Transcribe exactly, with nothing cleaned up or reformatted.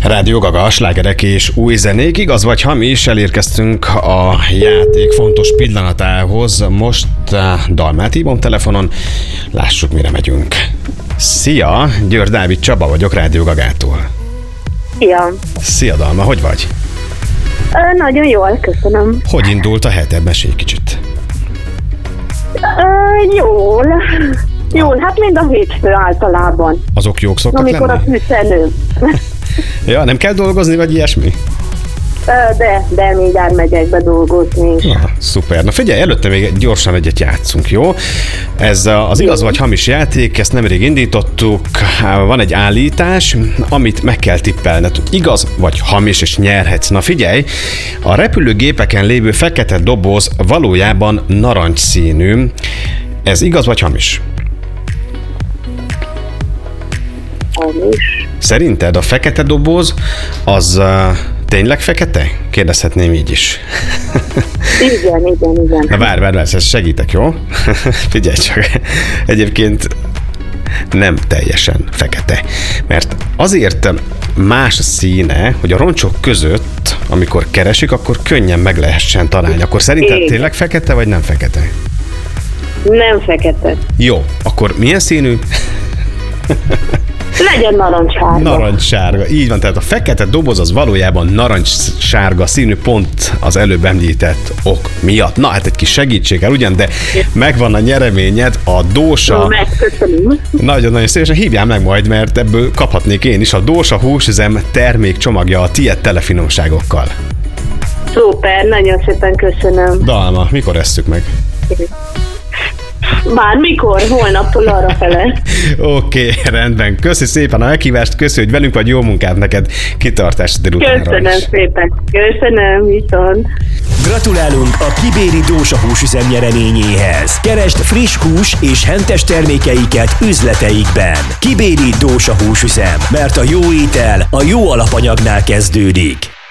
Rádió Gaga, slágerek és új zenék, igaz vagy hamis, elérkeztünk a játék fontos pillanatához. Most Dalmát hívom telefonon, lássuk, mire megyünk. Szia, Győr Dávid Csaba vagyok Rádió Gagától. Szia! Szia Dalma, hogy vagy? Ö, nagyon jól, köszönöm. Hogy indult a heted? Mesélj kicsit. Ö, jól. Jól, hát mind a hétfő általában. Azok jók szoktak amikor lenni? Amikor a fűszenő. Ja, nem kell dolgozni, vagy ilyesmi? Ö, de, de mindjárt megyek be dolgozni. Ja, szuper. Na figyelj, előtte még gyorsan egyet játszunk, jó? Ez az igaz vagy hamis játék, ezt nemrég indítottuk. Van egy állítás, amit meg kell tippelned. Igaz vagy hamis, és nyerhetsz. Na figyelj, a repülőgépeken lévő fekete doboz valójában narancsszínű. Ez igaz vagy hamis? Hamis. Szerinted a fekete doboz az uh, tényleg fekete? Kérdezhetném így is. Igen, igen, igen. Na várj, várj, várj, ezt segítek, jó? Figyelj csak. Egyébként nem teljesen fekete. Mert azért más színe, hogy a roncsok között, amikor keresik, akkor könnyen meg lehessen találni. Akkor szerinted Igen. tényleg fekete, vagy nem fekete? Nem fekete. Jó, akkor milyen színű? Legyen narancssárga. Narancssárga, így van, tehát a fekete doboz az valójában narancssárga színű, pont az előbb említett ok miatt. Na hát egy kis segítség el ugyan, de megvan a nyereményed, a Dósa. Megköszönöm. Nagyon-nagyon szívesen hívjál meg majd, mert ebből kaphatnék én is. A Dósa húsüzem termékcsomagja a tiéd telefinomságokkal. Szuper, nagyon szépen köszönöm. Dalma, mikor esszük meg? Bármikor, holnaptól arra fele. Oké, okay, rendben. Köszi szépen a meghívást, köszi, hogy velünk vagy, jó munkát neked, kitartást délutánra is. Köszönöm szépen. Köszönöm, viszont. Gratulálunk a Kibéri Dósa húsüzem nyereményéhez. Keresd friss hús és hentes termékeiket üzleteikben. Kibéri Dósa húsüzem, mert a jó étel a jó alapanyagnál kezdődik.